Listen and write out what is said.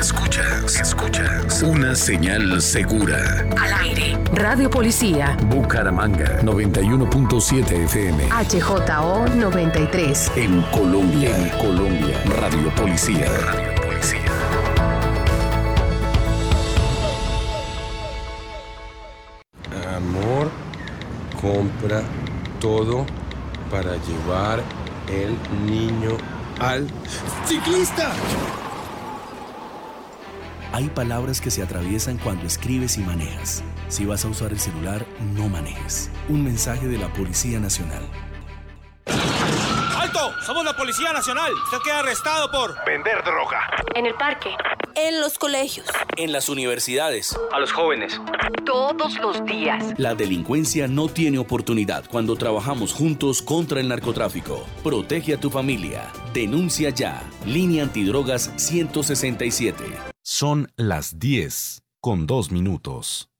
Escuchas una señal segura. Al aire. Radio Policía. Bucaramanga 91.7 FM. HJO 93. En Colombia. Radio Policía. Amor, compra todo para llevar el niño al ciclista. Hay palabras que se atraviesan cuando escribes y manejas. Si vas a usar el celular, no manejes. Un mensaje de la Policía Nacional. ¡Alto! ¡Somos la Policía Nacional! Usted queda arrestado por vender droga. En el parque. En los colegios. En las universidades. A los jóvenes. Todos los días. La delincuencia no tiene oportunidad cuando trabajamos juntos contra el narcotráfico. Protege a tu familia. Denuncia ya. Línea Antidrogas 167. Son las 10:02.